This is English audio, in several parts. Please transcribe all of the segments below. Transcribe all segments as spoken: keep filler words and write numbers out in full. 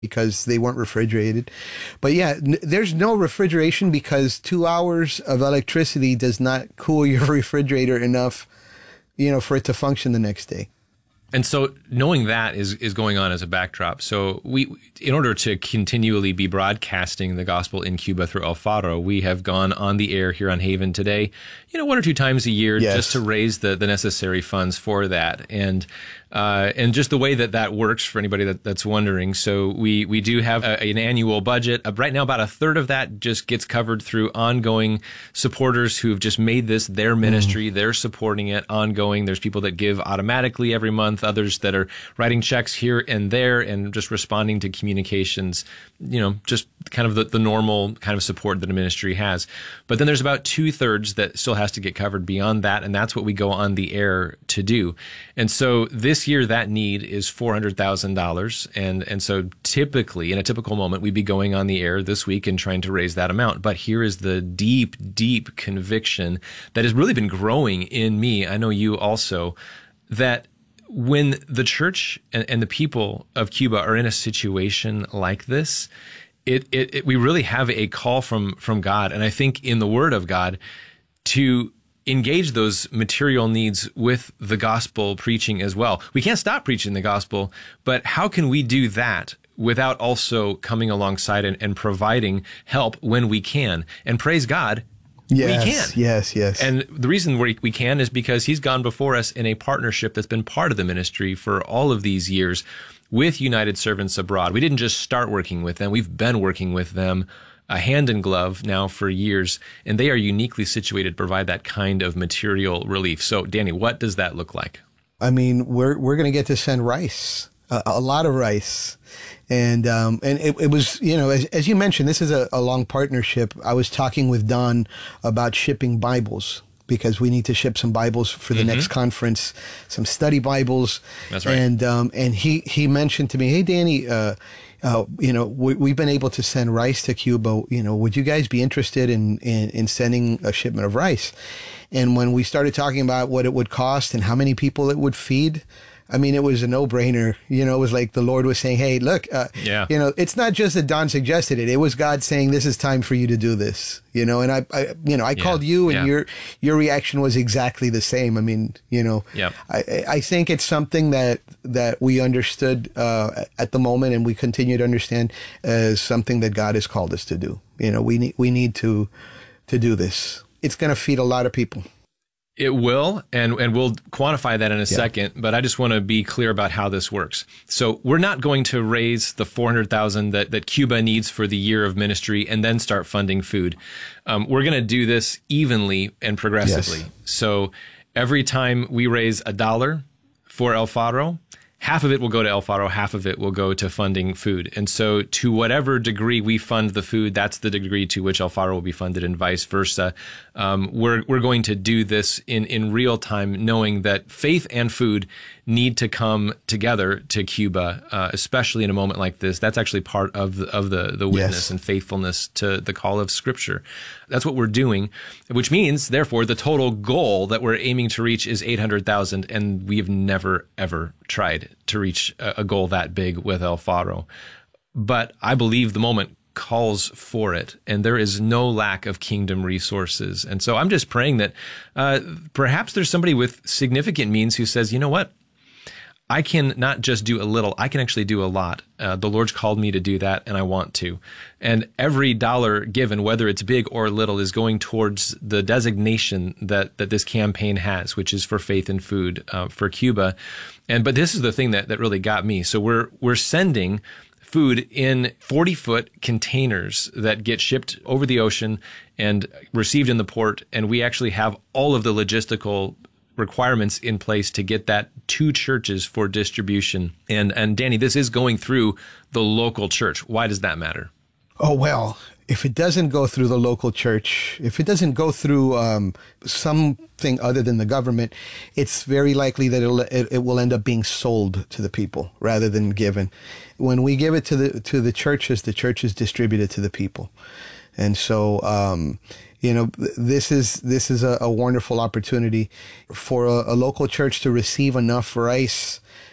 because they weren't refrigerated. But yeah, n- there's no refrigeration because two hours of electricity does not cool your refrigerator enough, you know, for it to function the next day. And so knowing that is, is going on as a backdrop. So we, in order to continually be broadcasting the gospel in Cuba through El Faro, we have gone on the air here on Haven Today, you know, one or two times a year, yes. just to raise the, the necessary funds for that. And Uh, and just the way that that works for anybody that, that's wondering. So we, we do have a, an annual budget. Uh, right now, about a third of that just gets covered through ongoing supporters who've just made this their ministry. Mm. They're supporting it ongoing. There's people that give automatically every month, others that are writing checks here and there and just responding to communications, you know, just kind of the, the normal kind of support that a ministry has. But then there's about two thirds that still has to get covered beyond that. And that's what we go on the air to do. And so this year, that need is four hundred thousand dollars. And, and so typically, in a typical moment, we'd be going on the air this week and trying to raise that amount. But here is the deep, deep conviction that has really been growing in me. I know you also, that when the church and, and the people of Cuba are in a situation like this, it, it, it we really have a call from, from God. And I think in the Word of God to engage those material needs with the gospel preaching as well. We can't stop preaching the gospel, but how can we do that without also coming alongside and, and providing help when we can? And praise God, yes, we can. Yes, yes. And the reason we, we can is because he's gone before us in a partnership that's been part of the ministry for all of these years with United Servants Abroad. We didn't just start working with them. We've been working with them a hand in glove now for years, and they are uniquely situated to provide that kind of material relief. So, Danny, what does that look like? I mean, we're we're going to get to send rice, a, a lot of rice, and um, and it, it was, you know, as, as you mentioned, this is a, a long partnership. I was talking with Don about shipping Bibles, because we need to ship some Bibles for the mm-hmm. next conference, some study Bibles. That's right. And um, and he he mentioned to me, hey, Danny, uh, uh, you know, we, we've been able to send rice to Cuba. You know, would you guys be interested in, in, in sending a shipment of rice? And when we started talking about what it would cost and how many people it would feed, I mean, it was a no-brainer. You know, it was like the Lord was saying, hey, look, uh, yeah. you know, it's not just that Don suggested it. It was God saying, this is time for you to do this, you know, and I, I you know, I yeah. called you and yeah. your your reaction was exactly the same. I mean, you know, yep. I, I think it's something that, that we understood uh, at the moment and we continue to understand as something that God has called us to do. You know, we need, we need to, to do this. It's going to feed a lot of people. It will, and, and we'll quantify that in a yeah. second, but I just want to be clear about how this works. So we're not going to raise the four hundred thousand dollars that, that Cuba needs for the year of ministry and then start funding food. Um, we're going to do this evenly and progressively. Yes. So every time we raise a dollar for El Faro, half of it will go to El Faro, half of it will go to funding food. And so to whatever degree we fund the food, that's the degree to which El Faro will be funded and vice versa. Um, we're we're going to do this in, in real time, knowing that faith and food need to come together to Cuba, uh, especially in a moment like this. That's actually part of the, of the, the witness yes. and faithfulness to the call of Scripture. That's what we're doing, which means, therefore, the total goal that we're aiming to reach is eight hundred thousand, and we have never, ever tried to reach a, a goal that big with El Faro. But I believe the moment calls for it, and there is no lack of kingdom resources. And so I'm just praying that uh, perhaps there's somebody with significant means who says, you know what? I can not just do a little, I can actually do a lot. Uh, the Lord's called me to do that, and I want to. And every dollar given, whether it's big or little, is going towards the designation that, that this campaign has, which is for faith and food uh, for Cuba. And but this is the thing that, that really got me. So we're we're sending food in forty-foot containers that get shipped over the ocean and received in the port, and we actually have all of the logistical requirements in place to get that to churches for distribution. And and Danny, this is going through the local church. Why does that matter? Oh, well, if it doesn't go through the local church, if it doesn't go through um, something other than the government, it's very likely that it'll, it, it will end up being sold to the people rather than given. When we give it to the to the churches, the churches distribute it to the people. And so, um, you know, this is this is a, a wonderful opportunity for a, a local church to receive enough rice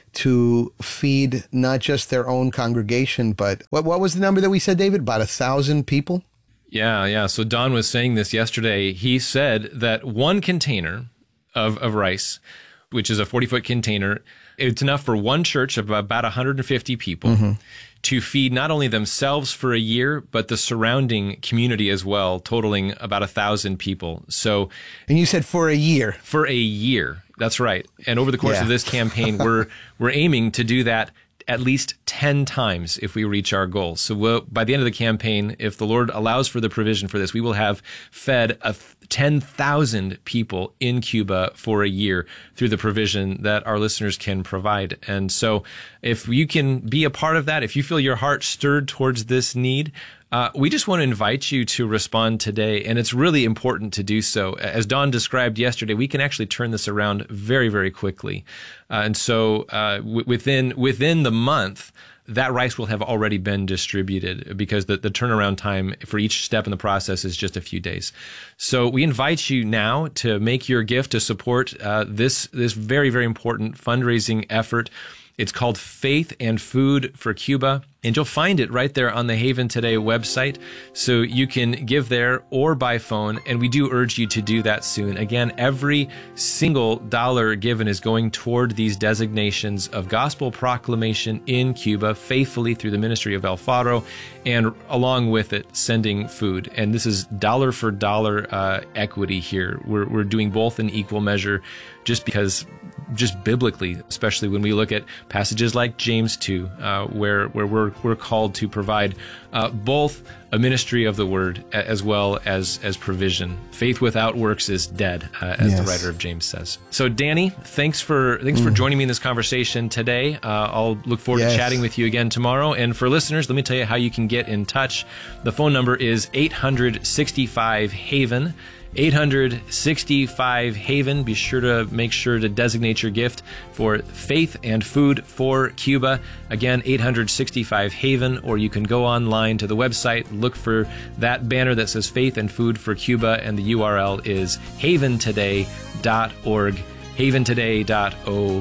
to feed not just their own congregation, but what what was the number that we said, David? About a thousand people? Yeah, yeah. So Don was saying this yesterday. He said that one container of, of rice, which is a forty-foot container, it's enough for one church of about one hundred fifty people mm-hmm. to feed not only themselves for a year, but the surrounding community as well, totaling about one thousand people. So, and you said for a year. For a year. That's right. And over the course yeah. of this campaign, we're we're aiming to do that at least ten times if we reach our goal. So we'll, by the end of the campaign, if the Lord allows for the provision for this, we will have fed a ten thousand people in Cuba for a year through the provision that our listeners can provide. And so if you can be a part of that, if you feel your heart stirred towards this need, Uh, we just want to invite you to respond today, and it's really important to do so. As Don described yesterday, we can actually turn this around very, very quickly. Uh, and so uh, w- within within the month, that rice will have already been distributed because the, the turnaround time for each step in the process is just a few days. So we invite you now to make your gift to support uh, this this very, very important fundraising effort. It's called Faith and Food for Cuba, and you'll find it right there on the Haven Today website. So you can give there or by phone, and we do urge you to do that soon. Again, every single dollar given is going toward these designations of gospel proclamation in Cuba, faithfully through the ministry of El Faro, and along with it, sending food. And this is dollar for dollar uh, equity here. We're, we're doing both in equal measure just because just biblically, especially when we look at passages like James two, uh, where where we're we're called to provide uh, both a ministry of the word as well as as provision. Faith without works is dead, uh, as yes. the writer of James says. So, Danny, thanks for thanks mm. for joining me in this conversation today. Uh, I'll look forward yes. to chatting with you again tomorrow. And for listeners, let me tell you how you can get in touch. The phone number is eight hundred sixty-five HAVEN. eight hundred sixty-five HAVEN. Be sure to make sure to designate your gift for Faith and Food for Cuba. Again, eight hundred sixty-five HAVEN, or you can go online to the website, look for that banner that says Faith and Food for Cuba, and the U R L is haven today dot org, haven today dot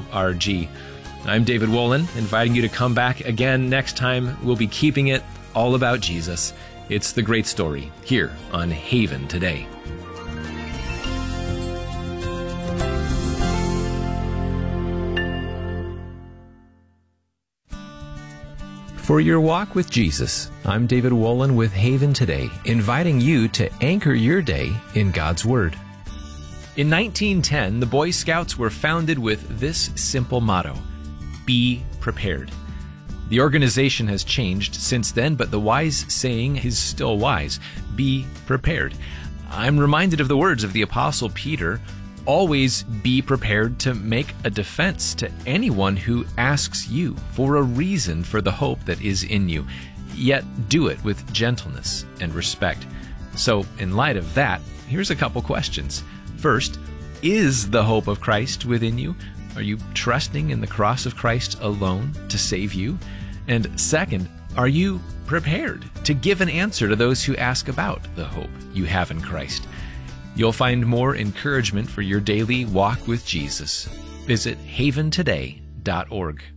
org. I'm David Wolin, inviting you to come back again next time. We'll be keeping it all about Jesus. It's the great story here on Haven Today. For your walk with Jesus, I'm David Wolin with Haven Today, inviting you to anchor your day in God's Word. In nineteen ten, the Boy Scouts were founded with this simple motto: be prepared. The organization has changed since then, but the wise saying is still wise: be prepared. I'm reminded of the words of the Apostle Peter: always be prepared to make a defense to anyone who asks you for a reason for the hope that is in you, yet do it with gentleness and respect. So, in light of that, here's a couple questions. First, is the hope of Christ within you? Are you trusting in the cross of Christ alone to save you? And second, are you prepared to give an answer to those who ask about the hope you have in Christ? You'll find more encouragement for your daily walk with Jesus. Visit haven today dot org.